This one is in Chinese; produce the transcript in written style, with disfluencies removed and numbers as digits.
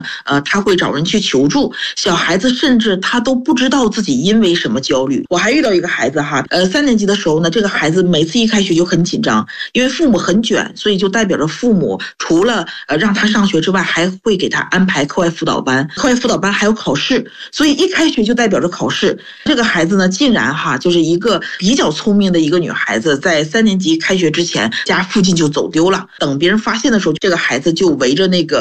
他会找人去求助。小孩子甚至他都不知道自己因为什么焦虑。我还遇到一个孩子哈，3年级的时候呢，这个孩子每次一开学就很紧张，因为父母很卷，所以就代表着父母除了让他上学之外，还会给他安排课外辅导班，课外辅导班还有考试，所以一开学就代表着考试。这个孩子呢，竟然就是一个比较聪明的一个女孩子，在3年级开学之前，家附近就走丢了。等别人发现的时候，这个孩子就围着那个